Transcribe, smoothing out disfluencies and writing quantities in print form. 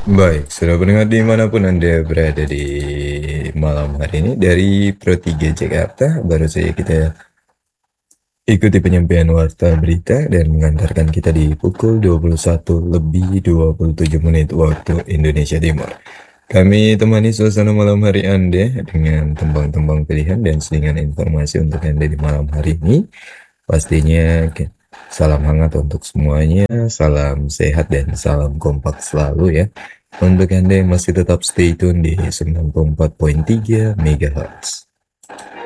Baik, sudah pendengar dimanapun Anda berada di malam hari ini dari Pro 3 Jakarta, baru saja kita ikuti penyampaian warta berita dan mengantarkan kita di pukul 21 lebih 27 menit waktu Indonesia Timur. Kami temani suasana malam hari Anda dengan tembang-tembang pilihan dan selingan informasi untuk Anda di malam hari ini. Pastinya salam hangat untuk semuanya, salam sehat dan salam kompak selalu ya. Untuk Anda yang masih tetap stay tune di 94.3 MHz.